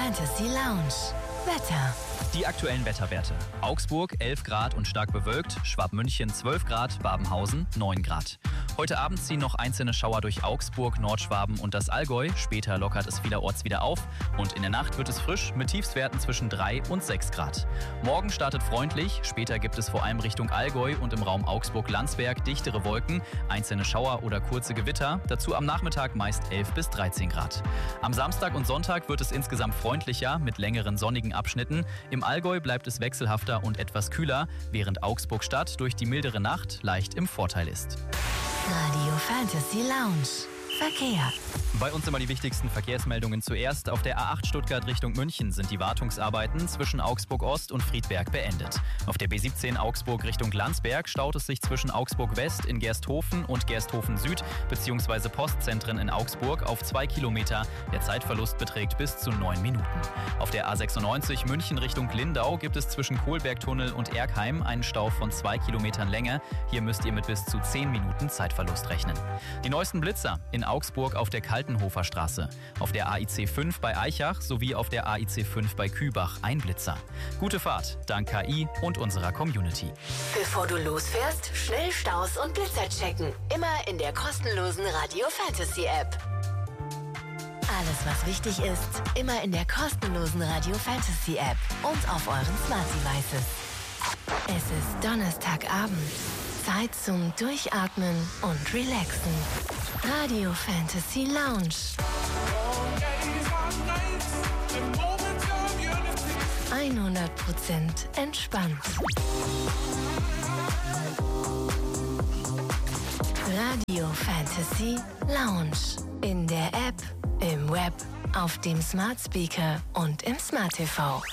Fantasy Lounge. Wetter. Die aktuellen Wetterwerte. Augsburg 11 Grad und stark bewölkt, Schwabmünchen 12 Grad, Babenhausen 9 Grad. Heute Abend ziehen noch einzelne Schauer durch Augsburg, Nordschwaben und das Allgäu. Später lockert es vielerorts wieder auf und in der Nacht wird es frisch mit Tiefstwerten zwischen 3 und 6 Grad. Morgen startet freundlich, später gibt es vor allem Richtung Allgäu und im Raum Augsburg-Landsberg dichtere Wolken, einzelne Schauer oder kurze Gewitter, dazu am Nachmittag meist 11 bis 13 Grad. Am Samstag und Sonntag wird es insgesamt freundlicher mit längeren sonnigen Abschnitten. Im Allgäu bleibt es wechselhafter und etwas kühler, während Augsburg-Stadt durch die mildere Nacht leicht im Vorteil ist. Radio Fantasy Lounge. Verkehr. Bei uns immer die wichtigsten Verkehrsmeldungen zuerst. Auf der A8 Stuttgart Richtung München sind die Wartungsarbeiten zwischen Augsburg Ost und Friedberg beendet. Auf der B17 Augsburg Richtung Landsberg staut es sich zwischen Augsburg West in Gersthofen und Gersthofen Süd bzw. Postzentren in Augsburg auf 2 Kilometer. Der Zeitverlust beträgt bis zu 9 Minuten. Auf der A96 München Richtung Lindau gibt es zwischen Kohlbergtunnel und Erkheim einen Stau von 2 Kilometern Länge. Hier müsst ihr mit bis zu 10 Minuten Zeitverlust rechnen. Die neuesten Blitzer in Augsburg auf der Kaltenhofer Straße, auf der AIC 5 bei Eichach sowie auf der AIC 5 bei Kübach ein Blitzer. Gute Fahrt, dank KI und unserer Community. Bevor du losfährst, schnell Staus und Blitzer checken. Immer in der kostenlosen Radio Fantasy App. Alles, was wichtig ist, immer in der kostenlosen Radio Fantasy App und auf euren Smart Devices. Es ist Donnerstagabend. Zeit zum Durchatmen und Relaxen. Radio Fantasy Lounge. 100% entspannt. Radio Fantasy Lounge. In der App, im Web, auf dem Smart Speaker und im Smart TV.